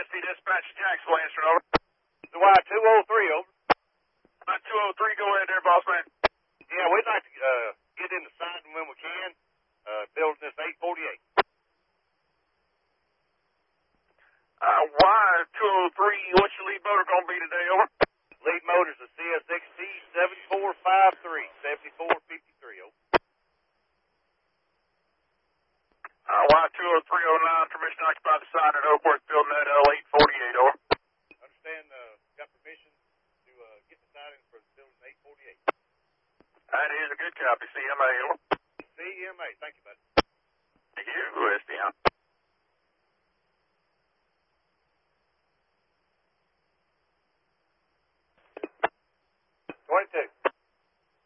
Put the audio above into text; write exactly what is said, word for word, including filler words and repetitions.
Nancy, dispatch Jacksonville, answering over. The Y two oh three, over. Uh, two oh three, go ahead there, boss man. Yeah, we'd like to uh, get in the siding when we can, uh, building this eight forty-eight. Uh, Y two oh three, what's your lead motor going to be today, over? Lead motor's a C S X T seven four five three, seventy-four fifty-three, over. Uh, Y two oh three oh nine, permission to occupy the sign at Oakworth, building that L eight forty-eight, over. Understand, uh, got permission to uh, get the siding for the building eight forty-eight. That is a good copy, C M A, over. C M A, thank you, buddy. Thank you, S D M. twenty-two.